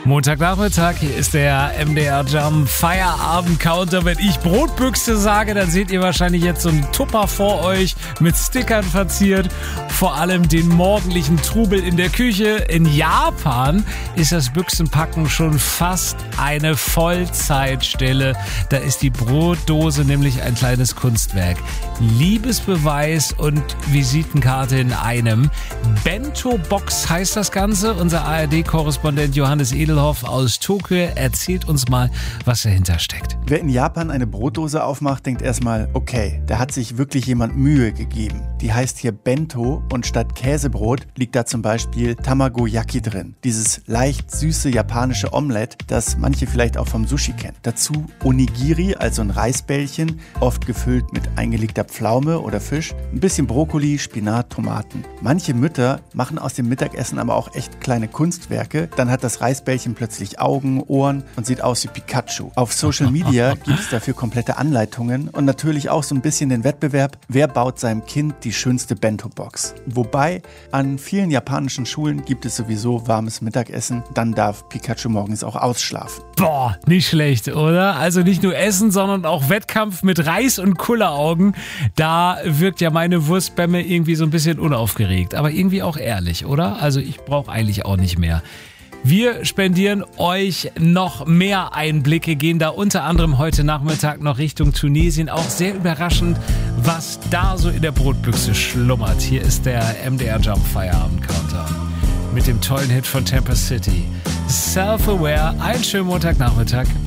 Montagnachmittag, hier ist der MDR Jump Feierabend-Counter. Wenn ich Brotbüchse sage, dann seht ihr wahrscheinlich jetzt so einen Tupper vor euch mit Stickern verziert. Vor allem den morgendlichen Trubel in der Küche. In Japan ist das Büchsenpacken schon fast eine Vollzeitstelle. Da ist die Brotdose nämlich ein kleines Kunstwerk. Liebesbeweis und Visitenkarte in einem. Bento-Box heißt das Ganze. Unser ARD-Korrespondent Johannes Edelhoff aus Tokio erzählt uns mal, was dahinter steckt. Wer in Japan eine Brotdose aufmacht, denkt erstmal, okay, da hat sich wirklich jemand Mühe gegeben. Die heißt hier Bento und statt Käsebrot liegt da zum Beispiel Tamagoyaki drin. Dieses leicht süße japanische Omelette, das manche vielleicht auch vom Sushi kennen. Dazu Onigiri, also ein Reisbällchen, oft gefüllt mit eingelegter Pflaume oder Fisch, ein bisschen Brokkoli, Spinat, Tomaten. Manche Mütter machen aus dem Mittagessen aber auch echt kleine Kunstwerke. Dann hat das Reisbällchen plötzlich Augen, Ohren und sieht aus wie Pikachu. Auf Social Media gibt es dafür komplette Anleitungen und natürlich auch so ein bisschen den Wettbewerb, wer baut seinem Kind die schönste Bento-Box. Wobei, an vielen japanischen Schulen gibt es sowieso warmes Mittagessen, dann darf Pikachu morgens auch ausschlafen. Boah, nicht schlecht, oder? Also nicht nur Essen, sondern auch Wettkampf mit Reis und Kulleraugen. Da wirkt ja meine Wurstbämme irgendwie so ein bisschen unaufgeregt, aber irgendwie auch ehrlich, oder? Also ich brauche eigentlich auch nicht mehr. Wir spendieren euch noch mehr Einblicke, gehen da unter anderem heute Nachmittag noch Richtung Tunesien. Auch sehr überraschend, was da so in der Brotbüchse schlummert. Hier ist der MDR Jump Feierabend Counter mit dem tollen Hit von Temper City. Self-Aware, einen schönen Montagnachmittag.